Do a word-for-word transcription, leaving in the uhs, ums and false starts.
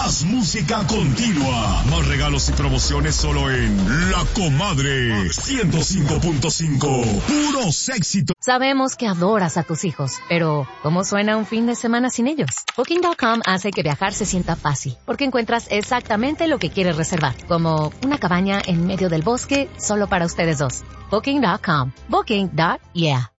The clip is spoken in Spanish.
Más música continua. Más regalos y promociones solo en La Comadre ciento cinco punto cinco. Puros éxitos. Sabemos que adoras a tus hijos, pero ¿cómo suena un fin de semana sin ellos? Booking punto com hace que viajar se sienta fácil, porque encuentras exactamente lo que quieres reservar, como una cabaña en medio del bosque solo para ustedes dos. Booking punto com. Booking. Yeah.